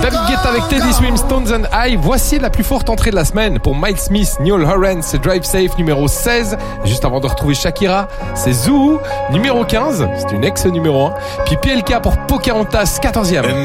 David Guetta avec Teddy Swims, Stones and I. Voici la plus forte entrée de la semaine pour Miles Smith, Niall Horan, c'est Drive Safe numéro 16. Juste avant de retrouver Shakira, c'est Zoo numéro 15, c'est une ex numéro 1. Puis PLK pour Pocahontas 14e.